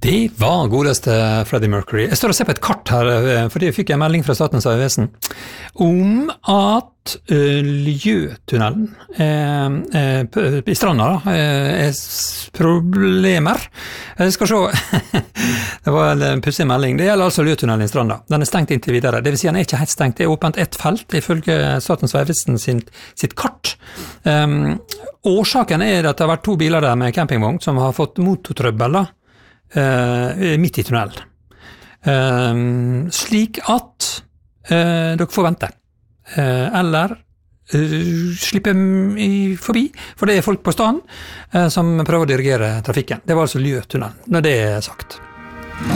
Det var godeste Freddie Mercury. Jeg står og ser på et kart her, fordi jeg fikk en melding fra Statens vegvesen om at Ljøtunnelen i stranda er problemer. Jeg skal se. Det var en pussig melding. Det gjelder altså Ljøtunnelen i stranda. Den er stengt inntil videre. Det vil si den er ikke helt stengt. Det er åpent ett felt, ifølge Statens vegvesen sitt kart. Årsaken er at det har vært 2 biler der med campingvogn som har fått motortrøbbel midt i tunnelen. Slik at dere får vente. Eller slippe forbi, for det er folk på stand som prøver å dirigere trafikken. Det var altså Ljøtunnelen, når det er sagt.